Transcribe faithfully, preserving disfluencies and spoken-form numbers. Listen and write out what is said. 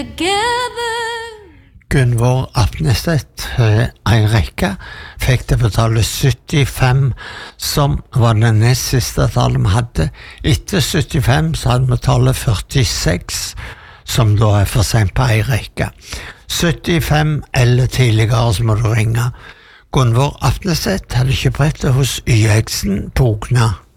Gunvor Apneseth, en rekke, fikk det betale syttifem, som var det nest siste tallet vi hadde. Etter syttifem så hadde vi tallet førtiseks, som da er for sent på en rekke. syttifem eller tidligere så må du ringe. Gunvor Apneseth hadde kjøpt brettet hos Y X-en på Ogna.